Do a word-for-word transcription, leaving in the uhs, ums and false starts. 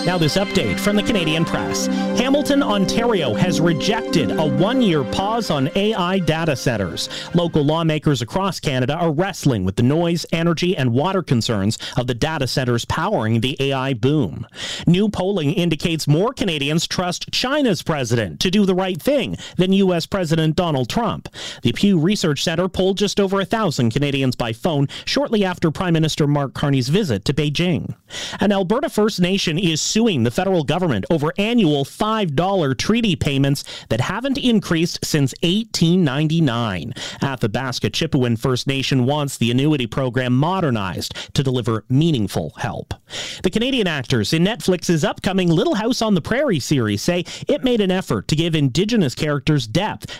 Now this update from the Canadian Press. Hamilton, Ontario has rejected a one-year pause on A I data centers. Local lawmakers across Canada are wrestling with the noise, energy, and water concerns of the data centers powering the A I boom. New polling indicates more Canadians trust China's president to do the right thing than U S President Donald Trump. The Pew Research Center polled just over a thousand Canadians by phone shortly after Prime Minister Mark Carney's visit to Beijing. An Alberta First Nation is suing the federal government over annual five dollar treaty payments that haven't increased since eighteen ninety-nine. Athabasca Chipewyan First Nation wants the annuity program modernized to deliver meaningful help. The Canadian actors in Netflix's upcoming Little House on the Prairie series say it made an effort to give Indigenous characters depth